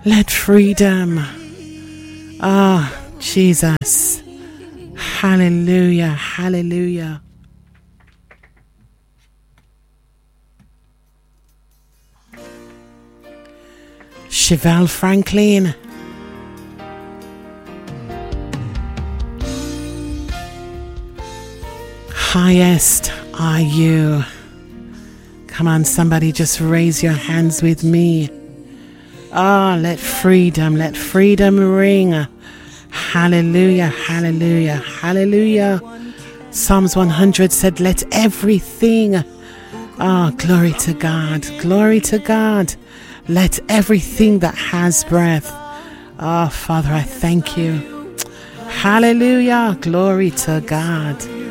Let freedom. Ah, Jesus. Hallelujah. Hallelujah. Chevelle Franklin. Highest are you. Come on, somebody, just raise your hands with me. Let freedom ring. Hallelujah, hallelujah, hallelujah. Psalms 100 said, let everything, glory to God, glory to God. Let everything that has breath. Father, I thank you. Hallelujah, glory to God.